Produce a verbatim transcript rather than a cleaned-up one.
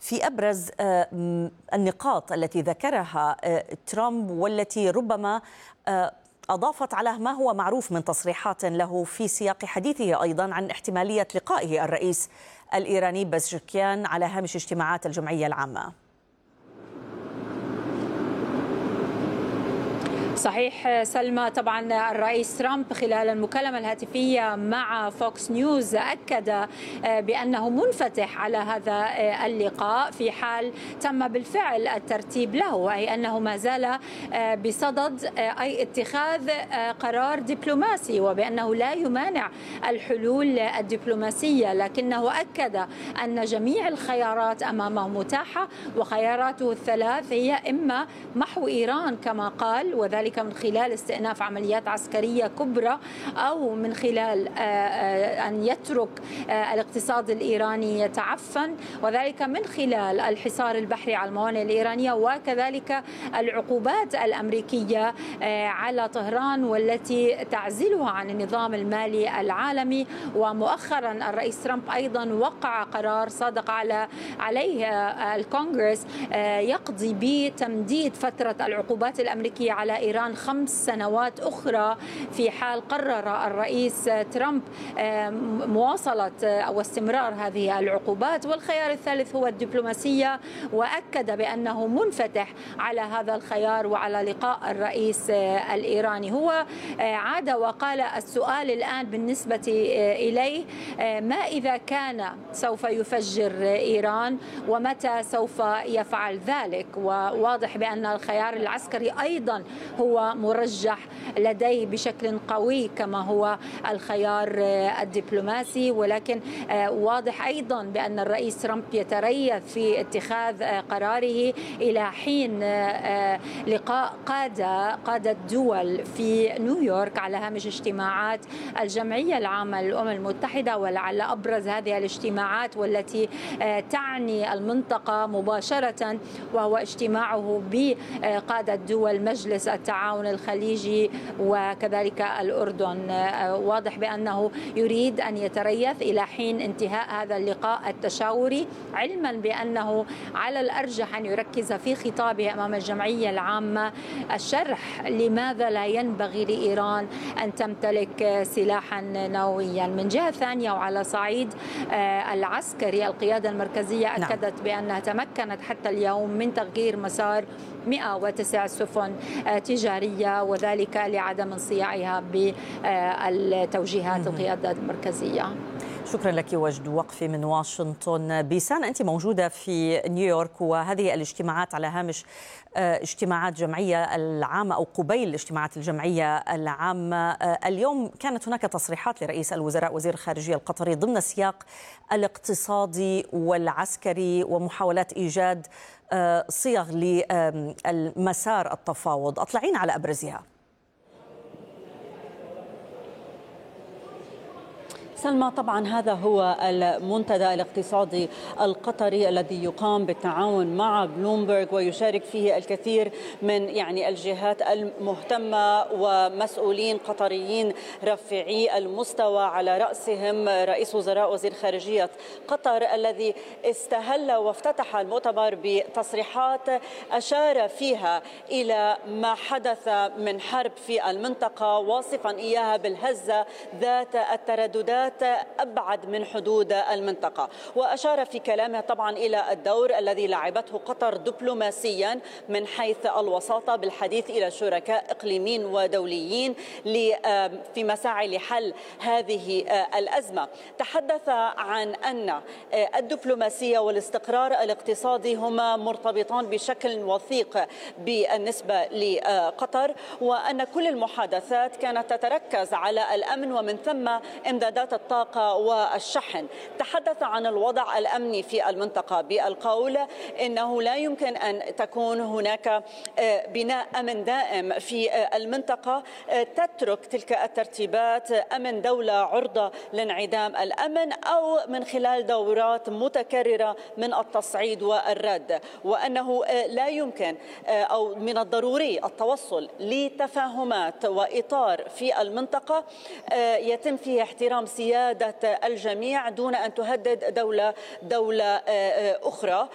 في أبرز النقاط التي ذكرها ترامب والتي ربما أضافت على ما هو معروف من تصريحات له في سياق حديثه أيضا عن احتمالية لقائه الرئيس الإيراني بزشكيان على هامش اجتماعات الجمعية العامة. صحيح سلمى، طبعا الرئيس ترامب خلال المكالمة الهاتفية مع فوكس نيوز أكد بأنه منفتح على هذا اللقاء في حال تم بالفعل الترتيب له، أي أنه ما زال بصدد أي اتخاذ قرار دبلوماسي، وبأنه لا يمانع الحلول الدبلوماسية، لكنه أكد أن جميع الخيارات أمامه متاحة، وخياراته الثلاث هي إما محو إيران كما قال، وذلك من خلال استئناف عمليات عسكرية كبرى، أو من خلال أن يترك الاقتصاد الإيراني يتعفن، وذلك من خلال الحصار البحري على الموانئ الإيرانية، وكذلك العقوبات الأمريكية على طهران والتي تعزلها عن النظام المالي العالمي. ومؤخرا الرئيس ترامب أيضا وقع قرار صادق على عليه الكونغرس يقضي بتمديد فترة العقوبات الأمريكية على إيران خمس سنوات أخرى في حال قرر الرئيس ترامب مواصلة أو استمرار هذه العقوبات. والخيار الثالث هو الدبلوماسية، وأكد بأنه منفتح على هذا الخيار وعلى لقاء الرئيس الإيراني. هو عاد وقال السؤال الآن بالنسبة إليه ما إذا كان سوف يفجر إيران ومتى سوف يفعل ذلك، وواضح بأن الخيار العسكري أيضا هو مرجح لديه بشكل قوي كما هو الخيار الدبلوماسي، ولكن واضح أيضا بأن الرئيس ترامب يتريث في اتخاذ قراره إلى حين لقاء قادة قادة الدول في نيويورك على هامش اجتماعات الجمعية العامة للأمم المتحدة. ولعل أبرز هذه الاجتماعات والتي تعني المنطقة مباشرة وهو اجتماعه بقادة دول مجلس التعاون الخليجي وكذلك الأردن. واضح بأنه يريد أن يتريث إلى حين انتهاء هذا اللقاء التشاوري، علما بأنه على الأرجح أن يركز في خطابه أمام الجمعية العامة الشرح لماذا لا ينبغي لإيران أن تمتلك سلاحا نوويا. من جهة ثانية وعلى صعيد العسكري، القيادة المركزية أكدت بأنها تمكنت حتى اليوم من تغيير مسار مئة وتسع سفن تجارية، وذلك لعدم انصياعها بالتوجيهات القيادة المركزية. شكرا لك وجد وقفي من واشنطن. بيسان، أنت موجودة في نيويورك، وهذه الاجتماعات على هامش اجتماعات جمعية العامة أو قبيل اجتماعات الجمعية العامة. اليوم كانت هناك تصريحات لرئيس الوزراء وزير الخارجية القطري ضمن السياق الاقتصادي والعسكري ومحاولات إيجاد صيغ للمسار التفاوض. أطلعين على أبرزها. سلمى، طبعا هذا هو المنتدى الاقتصادي القطري الذي يقام بالتعاون مع بلومبرغ، ويشارك فيه الكثير من يعني الجهات المهتمة ومسؤولين قطريين رفيعي المستوى، على رأسهم رئيس وزراء وزير خارجية قطر الذي استهل وافتتح المؤتمر بتصريحات أشار فيها إلى ما حدث من حرب في المنطقة، واصفا إياها بالهزة ذات الترددات أبعد من حدود المنطقة. وأشار في كلامه طبعا إلى الدور الذي لعبته قطر دبلوماسيا من حيث الوساطة بالحديث إلى شركاء إقليميين ودوليين في مساعي لحل هذه الأزمة. تحدث عن أن الدبلوماسية والاستقرار الاقتصادي هما مرتبطان بشكل وثيق بالنسبة لقطر، وأن كل المحادثات كانت تتركز على الأمن ومن ثم إمدادات الطاقة والشحن. تحدث عن الوضع الأمني في المنطقة بالقول إنه لا يمكن أن تكون هناك بناء أمن دائم في المنطقة تترك تلك الترتيبات أمن دولة عرضة لانعدام الأمن أو من خلال دورات متكررة من التصعيد والرد، وأنه لا يمكن أو من الضروري التوصل لتفاهمات وإطار في المنطقة يتم فيه احترام سيادة الجميع دون أن تهدد دولة دولة أخرى.